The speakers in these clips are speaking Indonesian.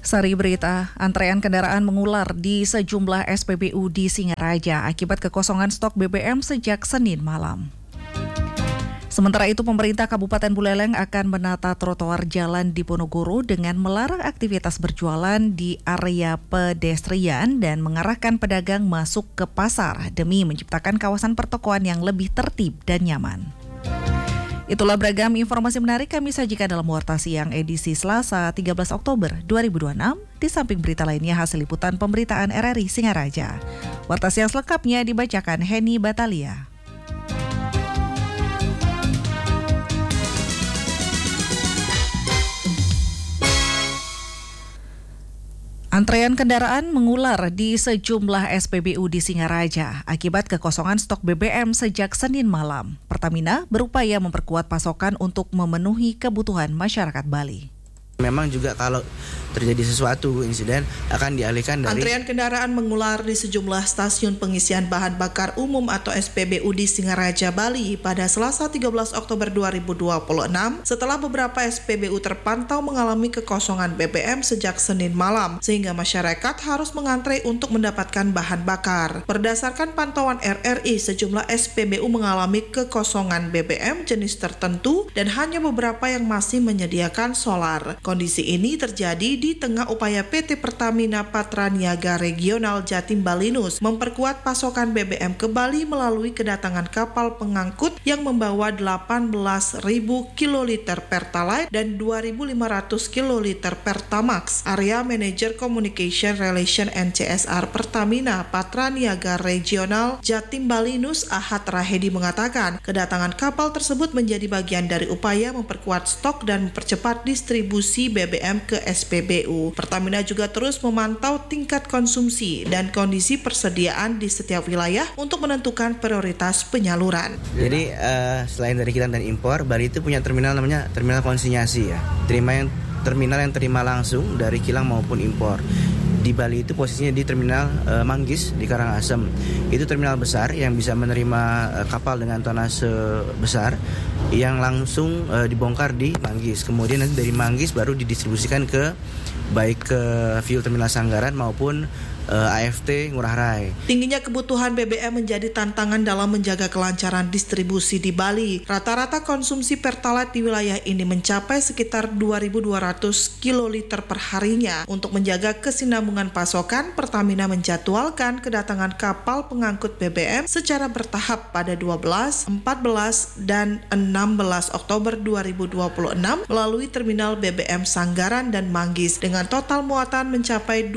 Sari berita, antrean kendaraan mengular di sejumlah SPBU di Singaraja akibat kekosongan stok BBM sejak Senin malam. Sementara itu, pemerintah Kabupaten Buleleng akan menata trotoar jalan di Ponorogo dengan melarang aktivitas berjualan di area pedestrian dan mengarahkan pedagang masuk ke pasar demi menciptakan kawasan pertokoan yang lebih tertib dan nyaman. Itulah beragam informasi menarik kami sajikan dalam Warta Siang edisi Selasa 13 Oktober 2026. Di samping berita lainnya hasil liputan pemberitaan RRI Singaraja. Warta Siang selengkapnya dibacakan Heni Batalia. Antrean kendaraan mengular di sejumlah SPBU di Singaraja akibat kekosongan stok BBM sejak Senin malam. Pertamina berupaya memperkuat pasokan untuk memenuhi kebutuhan masyarakat Bali. Memang juga kalau terjadi sesuatu insiden akan dialihkan dari... Antrean kendaraan mengular di sejumlah stasiun pengisian bahan bakar umum atau SPBU di Singaraja, Bali pada Selasa 13 Oktober 2026 setelah beberapa SPBU terpantau mengalami kekosongan BBM sejak Senin malam sehingga masyarakat harus mengantre untuk mendapatkan bahan bakar. Berdasarkan pantauan RRI, sejumlah SPBU mengalami kekosongan BBM jenis tertentu dan hanya beberapa yang masih menyediakan solar. Kondisi ini terjadi di tengah upaya PT Pertamina Patraniaga Regional Jatim Balinus memperkuat pasokan BBM ke Bali melalui kedatangan kapal pengangkut yang membawa 18.000 kiloliter Pertalite dan 2.500 kiloliter Pertamax. Area Manager Communication Relation and CSR Pertamina Patraniaga Regional Jatim Balinus Ahad Rahedi mengatakan kedatangan kapal tersebut menjadi bagian dari upaya memperkuat stok dan mempercepat distribusi BBM ke SPBU. Pertamina juga terus memantau tingkat konsumsi dan kondisi persediaan di setiap wilayah untuk menentukan prioritas penyaluran. Jadi selain dari kilang dan impor, Bali itu punya terminal namanya terminal konsinyasi ya. Terminal yang terima langsung dari kilang maupun impor. Di Bali itu posisinya di terminal Manggis di Karangasem. Itu terminal besar yang bisa menerima kapal dengan tonase besar yang langsung dibongkar di Manggis. Kemudian nanti dari Manggis baru didistribusikan ke baik ke fuel terminal Sanggaran maupun AFT Ngurah Rai. Tingginya kebutuhan BBM menjadi tantangan dalam menjaga kelancaran distribusi di Bali. Rata-rata konsumsi Pertalite di wilayah ini mencapai sekitar 2.200 kiloliter per harinya. Untuk menjaga kesinambungan pasokan, Pertamina menjadwalkan kedatangan kapal pengangkut BBM secara bertahap pada 12, 14, dan 16 Oktober 2026 melalui terminal BBM Sanggaran dan Manggis dengan total muatan mencapai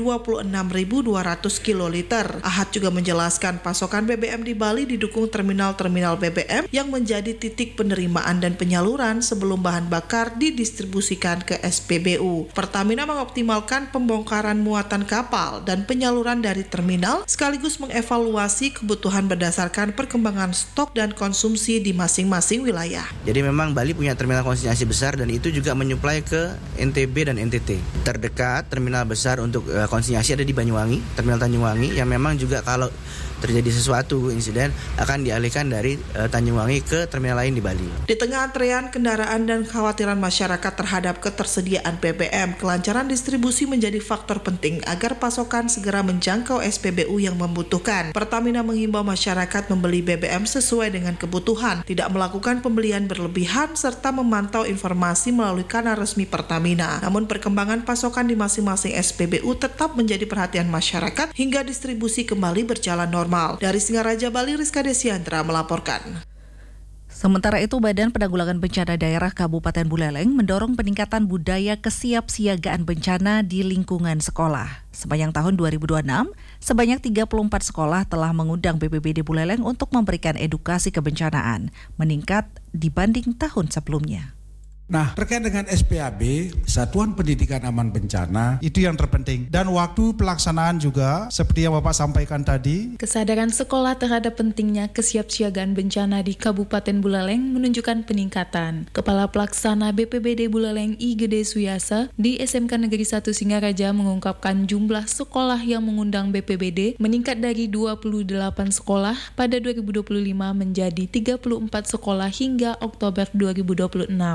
26.200 kiloliter. Ahad juga menjelaskan pasokan BBM di Bali didukung terminal-terminal BBM yang menjadi titik penerimaan dan penyaluran sebelum bahan bakar didistribusikan ke SPBU. Pertamina mengoptimalkan pembongkaran muatan kapal dan penyaluran dari terminal sekaligus mengevaluasi kebutuhan berdasarkan perkembangan stok dan konsumsi di masing-masing wilayah. Jadi memang Bali punya terminal konsinyasi besar dan itu juga menyuplai ke NTB dan NTT. Terdekat terminal besar untuk konsinyasi ada di Banyuwangi, terminal Tanjungwangi yang memang juga kalau terjadi sesuatu insiden akan dialihkan dari Tanjungwangi ke terminal lain di Bali. Di tengah antrean kendaraan dan kekhawatiran masyarakat terhadap ketersediaan BBM, kelancaran distribusi menjadi faktor penting agar pasokan segera menjangkau SPBU yang membutuhkan. Pertamina menghimbau masyarakat membeli BBM sesuai dengan kebutuhan, tidak melakukan pembelian berlebihan serta memantau informasi melalui kanal resmi Pertamina. Namun perkembangan pasokan di masing-masing SPBU tetap menjadi perhatian masyarakat hingga distribusi kembali berjalan normal. Dari Singaraja, Bali, Rizka Desiandra melaporkan. Sementara itu, Badan Penanggulangan Bencana Daerah Kabupaten Buleleng mendorong peningkatan budaya kesiapsiagaan bencana di lingkungan sekolah. Sepanjang tahun 2026, sebanyak 34 sekolah telah mengundang BPBD Buleleng untuk memberikan edukasi kebencanaan, meningkat dibanding tahun sebelumnya. Nah, terkait dengan SPAB, Satuan Pendidikan Aman Bencana, itu yang terpenting. Dan waktu pelaksanaan juga, seperti yang Bapak sampaikan tadi. Kesadaran sekolah terhadap pentingnya kesiapsiagaan bencana di Kabupaten Buleleng menunjukkan peningkatan. Kepala Pelaksana BPBD Buleleng I Gede Suyasa di SMK Negeri 1 Singaraja mengungkapkan jumlah sekolah yang mengundang BPBD meningkat dari 28 sekolah pada 2025 menjadi 34 sekolah hingga Oktober 2026.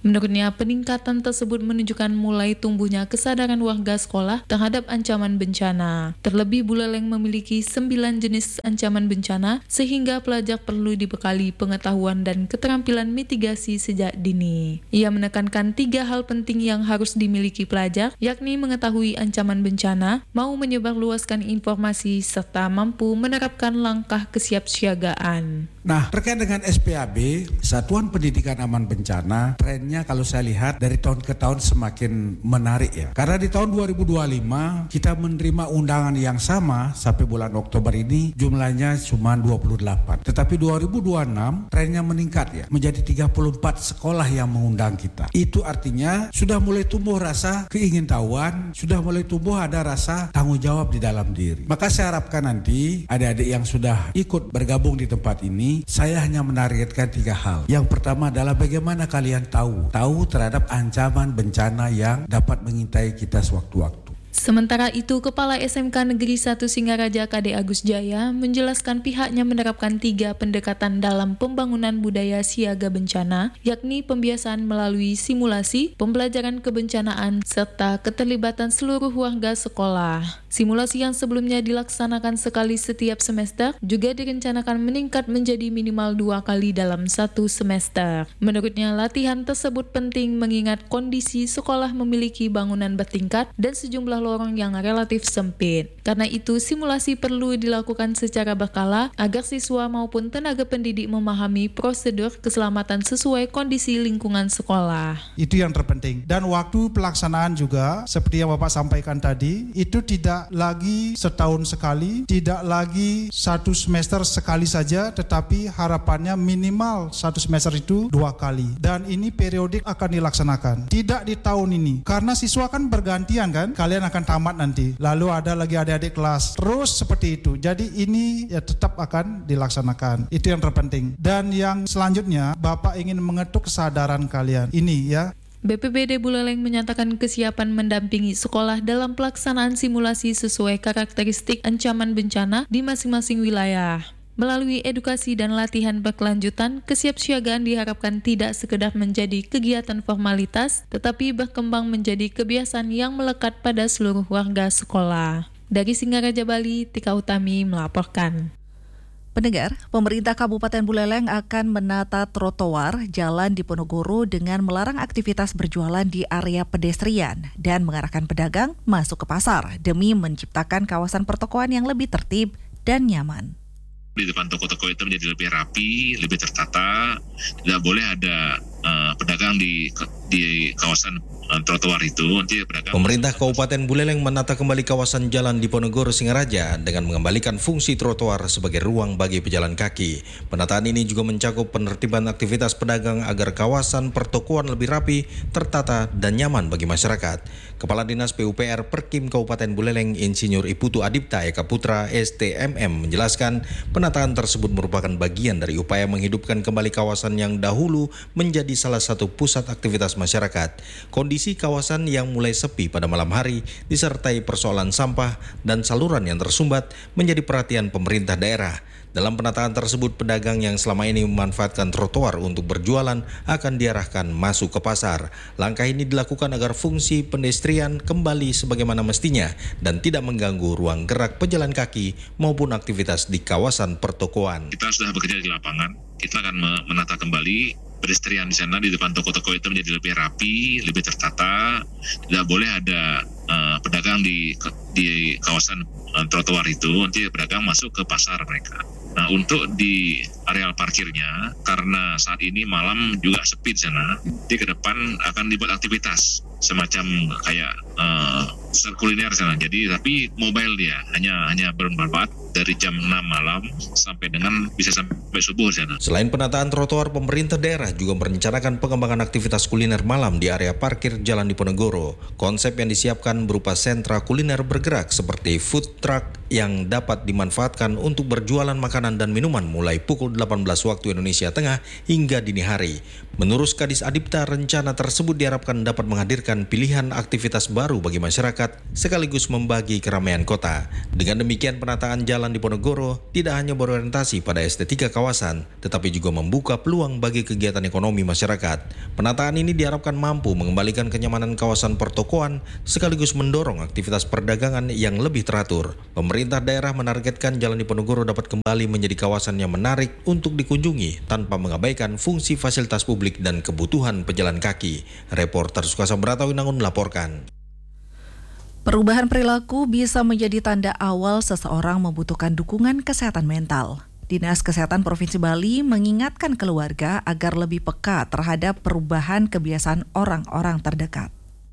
Menurutnya, peningkatan tersebut menunjukkan mulai tumbuhnya kesadaran warga sekolah terhadap ancaman bencana. Terlebih, Buleleng memiliki 9 jenis ancaman bencana, sehingga pelajar perlu dibekali pengetahuan dan keterampilan mitigasi sejak dini. Ia menekankan 3 hal penting yang harus dimiliki pelajar, yakni mengetahui ancaman bencana, mau menyebarluaskan informasi, serta mampu menerapkan langkah kesiapsiagaan. Nah, terkait dengan SPAB, Satuan Pendidikan Aman Bencana, trennya kalau saya lihat dari tahun ke tahun semakin menarik ya. Karena di tahun 2025 kita menerima undangan yang sama sampai bulan Oktober ini jumlahnya cuma 28. Tetapi 2026 trennya meningkat ya, menjadi 34 sekolah yang mengundang kita. Itu artinya sudah mulai tumbuh rasa keingintahuan, sudah mulai tumbuh ada rasa tanggung jawab di dalam diri. Maka saya harapkan nanti adik-adik yang sudah ikut bergabung di tempat ini, saya hanya menargetkan 3 hal. Yang pertama adalah bagaimana kalian tahu terhadap ancaman bencana yang dapat mengintai kita sewaktu-waktu. Sementara itu, Kepala SMK Negeri 1 Singaraja KD Agus Jaya menjelaskan pihaknya menerapkan 3 pendekatan dalam pembangunan budaya siaga bencana, yakni pembiasaan melalui simulasi, pembelajaran kebencanaan, serta keterlibatan seluruh warga sekolah. Simulasi yang sebelumnya dilaksanakan sekali setiap semester juga direncanakan meningkat menjadi minimal 2 kali dalam 1 semester. Menurutnya, latihan tersebut penting mengingat kondisi sekolah memiliki bangunan bertingkat dan sejumlah lorong yang relatif sempit. Karena itu, simulasi perlu dilakukan secara berkala agar siswa maupun tenaga pendidik memahami prosedur keselamatan sesuai kondisi lingkungan sekolah. Itu yang terpenting. Dan waktu pelaksanaan juga, seperti yang Bapak sampaikan tadi, itu tidak lagi setahun sekali, tidak lagi 1 semester sekali saja, tetapi harapannya minimal 1 semester itu 2 kali. Dan ini periodik akan dilaksanakan. Tidak di tahun ini, karena siswa kan bergantian kan, kalian akan tamat nanti. Lalu ada lagi adik-adik kelas. Terus seperti itu. Jadi ini ya tetap akan dilaksanakan. Itu yang terpenting. Dan yang selanjutnya, Bapak ingin mengetuk kesadaran kalian. Ini ya. BPBD Buleleng menyatakan kesiapan mendampingi sekolah dalam pelaksanaan simulasi sesuai karakteristik ancaman bencana di masing-masing wilayah. Melalui edukasi dan latihan berkelanjutan, kesiapsiagaan diharapkan tidak sekedar menjadi kegiatan formalitas, tetapi berkembang menjadi kebiasaan yang melekat pada seluruh warga sekolah. Dari Singaraja, Bali, Tika Utami melaporkan. Pendengar, pemerintah Kabupaten Buleleng akan menata trotoar jalan Diponegoro dengan melarang aktivitas berjualan di area pedestrian dan mengarahkan pedagang masuk ke pasar demi menciptakan kawasan pertokoan yang lebih tertib dan nyaman. Di depan toko-toko itu menjadi lebih rapi, lebih tertata. Tidak boleh ada pedagang di kawasan trotoar itu. Nanti pedagang. Pemerintah Kabupaten Buleleng menata kembali kawasan Jalan Diponegoro Singaraja dengan mengembalikan fungsi trotoar sebagai ruang bagi pejalan kaki. Penataan ini juga mencakup penertiban aktivitas pedagang agar kawasan pertokoan lebih rapi, tertata, dan nyaman bagi masyarakat. Kepala Dinas PUPR Perkim Kabupaten Buleleng Insinyur Iputu Adipta Eka Putra STMM menjelaskan penataan tersebut merupakan bagian dari upaya menghidupkan kembali kawasan yang dahulu menjadi salah satu pusat aktivitas masyarakat. Kondisi kawasan yang mulai sepi pada malam hari disertai persoalan sampah dan saluran yang tersumbat menjadi perhatian pemerintah daerah. Dalam penataan tersebut, pedagang yang selama ini memanfaatkan trotoar untuk berjualan akan diarahkan masuk ke pasar. Langkah ini dilakukan agar fungsi pedestrian kembali sebagaimana mestinya dan tidak mengganggu ruang gerak pejalan kaki maupun aktivitas di kawasan pertokoan. Kita sudah bekerja di lapangan, kita akan menata kembali pedestrian di sana di depan toko-toko itu menjadi lebih rapi, lebih tertata. Tidak boleh ada pedagang di kawasan trotoar itu, nanti pedagang masuk ke pasar mereka. Nah, untuk di areal parkirnya, karena saat ini malam juga sepi di sana, di ke depan akan dibuat aktivitas semacam kayak kuliner sana. Jadi tapi mobile dia hanya bermanfaat dari jam 6 malam sampai dengan bisa sampai subuh di sana. Selain penataan trotoar, pemerintah daerah juga merencanakan pengembangan aktivitas kuliner malam di area parkir Jalan Diponegoro. Konsep yang disiapkan berupa sentra kuliner bergerak seperti food truck yang dapat dimanfaatkan untuk berjualan makanan dan minuman mulai pukul 18 waktu Indonesia Tengah hingga dini hari. Menurut Kadis Adipta, rencana tersebut diharapkan dapat menghadirkan pilihan aktivitas baru bagi masyarakat masyarakat sekaligus membagi keramaian kota. Dengan demikian, penataan jalan di Ponorogo tidak hanya berorientasi pada estetika kawasan, tetapi juga membuka peluang bagi kegiatan ekonomi masyarakat. Penataan ini diharapkan mampu mengembalikan kenyamanan kawasan pertokoan sekaligus mendorong aktivitas perdagangan yang lebih teratur. Pemerintah daerah menargetkan jalan di Ponorogo dapat kembali menjadi kawasan yang menarik untuk dikunjungi tanpa mengabaikan fungsi fasilitas publik dan kebutuhan pejalan kaki. Reporter Sukasa Bratawinangun melaporkan. Perubahan perilaku bisa menjadi tanda awal seseorang membutuhkan dukungan kesehatan mental. Dinas Kesehatan Provinsi Bali mengingatkan keluarga agar lebih peka terhadap perubahan kebiasaan orang-orang terdekat.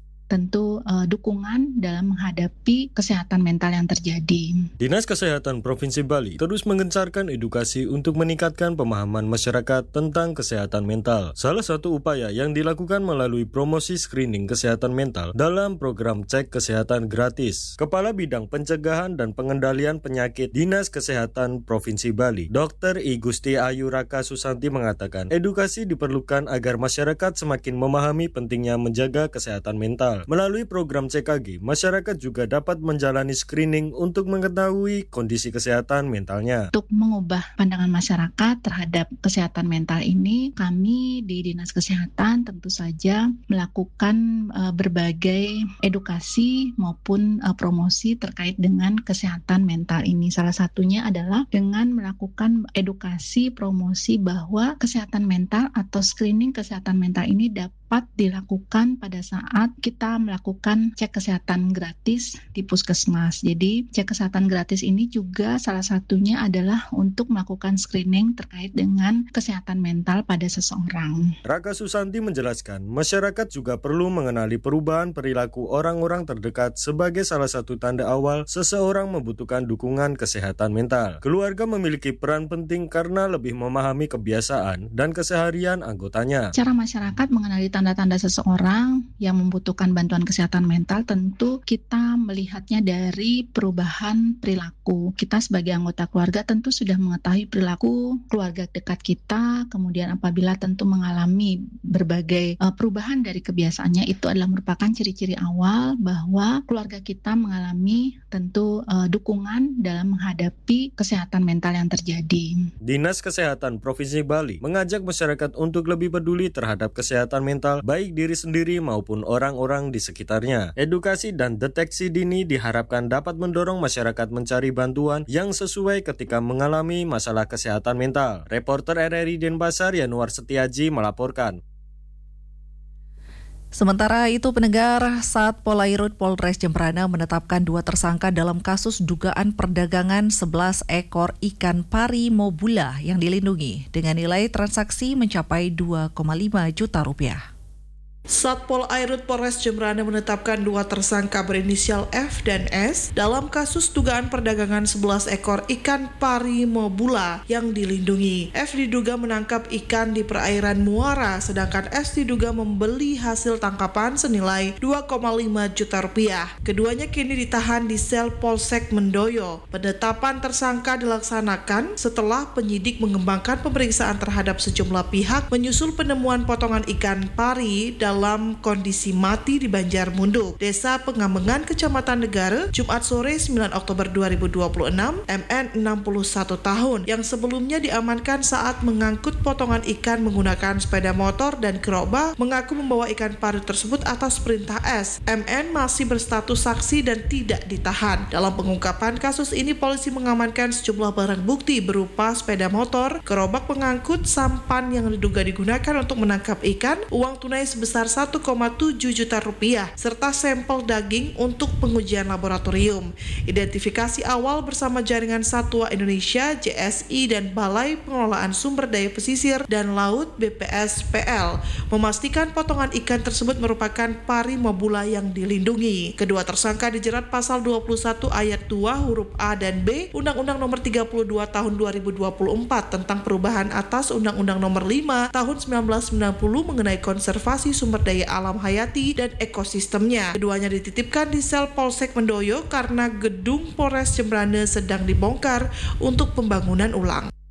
Tentu dukungan dalam menghadapi kesehatan mental yang terjadi. Dinas Kesehatan Provinsi Bali terus menggencarkan edukasi untuk meningkatkan pemahaman masyarakat tentang kesehatan mental. Salah satu upaya yang dilakukan melalui promosi screening kesehatan mental dalam program cek kesehatan gratis. Kepala Bidang Pencegahan dan Pengendalian Penyakit Dinas Kesehatan Provinsi Bali, Dr. I Gusti Ayu Raka Susanti mengatakan, edukasi diperlukan agar masyarakat semakin memahami pentingnya menjaga kesehatan mental. Melalui program CKG, masyarakat juga dapat menjalani screening untuk mengetahui kondisi kesehatan mentalnya. Untuk mengubah pandangan masyarakat terhadap kesehatan mental ini, kami di Dinas Kesehatan tentu saja melakukan berbagai edukasi maupun promosi terkait dengan kesehatan mental ini. Salah satunya adalah dengan melakukan edukasi promosi bahwa kesehatan mental atau screening kesehatan mental ini dapat dilakukan pada saat kita melakukan cek kesehatan gratis di puskesmas. Jadi cek kesehatan gratis ini juga salah satunya adalah untuk melakukan screening terkait dengan kesehatan mental pada seseorang. Raka Susanti menjelaskan, masyarakat juga perlu mengenali perubahan perilaku orang-orang terdekat sebagai salah satu tanda awal seseorang membutuhkan dukungan kesehatan mental. Keluarga memiliki peran penting karena lebih memahami kebiasaan dan keseharian anggotanya. Cara masyarakat mengenali tanda-tanda seseorang yang membutuhkan bantuan kesehatan mental, tentu kita melihatnya dari perubahan perilaku. Kita sebagai anggota keluarga tentu sudah mengetahui perilaku keluarga dekat kita, kemudian apabila tentu mengalami berbagai perubahan dari kebiasaannya, itu adalah merupakan ciri-ciri awal bahwa keluarga kita mengalami tentu dukungan dalam menghadapi kesehatan mental yang terjadi. Dinas Kesehatan Provinsi Bali mengajak masyarakat untuk lebih peduli terhadap kesehatan mental baik diri sendiri maupun orang-orang di sekitarnya. Edukasi dan deteksi dini diharapkan dapat mendorong masyarakat mencari bantuan yang sesuai ketika mengalami masalah kesehatan mental. Reporter RRI Denpasar Yanuar Setiaji melaporkan. Sementara itu, pendengar, saat Polairut Polres Jembrana menetapkan 2 tersangka dalam kasus dugaan perdagangan 11 ekor ikan pari mobula yang dilindungi dengan nilai transaksi mencapai 2,5 juta rupiah. Satpol Airut Polres Jembrana menetapkan 2 tersangka berinisial F dan S dalam kasus dugaan perdagangan 11 ekor ikan pari mobula yang dilindungi. F diduga menangkap ikan di perairan Muara, sedangkan S diduga membeli hasil tangkapan senilai 2,5 juta rupiah. Keduanya kini ditahan di sel Polsek Mendoyo. Penetapan tersangka dilaksanakan setelah penyidik mengembangkan pemeriksaan terhadap sejumlah pihak menyusul penemuan potongan ikan pari dalam kondisi mati di Banjarmunduk, Desa Pengambengan, Kecamatan Negara, Jumat sore 9 Oktober 2026, MN 61 tahun, yang sebelumnya diamankan saat mengangkut potongan ikan menggunakan sepeda motor dan gerobak, mengaku membawa ikan pari tersebut atas perintah S. MN masih berstatus saksi dan tidak ditahan. Dalam pengungkapan kasus ini, polisi mengamankan sejumlah barang bukti berupa sepeda motor, gerobak pengangkut, sampan yang diduga digunakan untuk menangkap ikan, uang tunai sebesar 1,7 juta rupiah, serta sampel daging untuk pengujian laboratorium. Identifikasi awal bersama Jaringan Satwa Indonesia JSI dan Balai Pengelolaan Sumber Daya Pesisir dan Laut BPSPL memastikan potongan ikan tersebut merupakan pari mobula yang dilindungi. Kedua tersangka dijerat pasal 21 ayat 2 huruf A dan B Undang-Undang Nomor 32 Tahun 2024 tentang perubahan atas Undang-Undang Nomor 5 Tahun 1990 mengenai konservasi sumber daya alam hayati dan ekosistemnya. Keduanya dititipkan di sel Polsek Mendoyo karena gedung Polres Jembrana sedang dibongkar untuk pembangunan ulang.